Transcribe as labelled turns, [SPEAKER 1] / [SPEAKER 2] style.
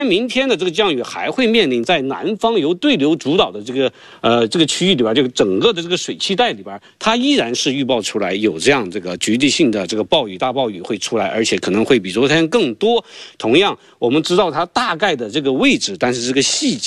[SPEAKER 1] 明天的这个降雨还会面临在南方由对流主导的这个区域里边，这个整个的这个水汽带里边，它依然是预报出来有这样这个局地性的这个暴雨、大暴雨会出来，而且可能会比昨天更多。同样，我们知道它大概的这个位置，但是这个细节。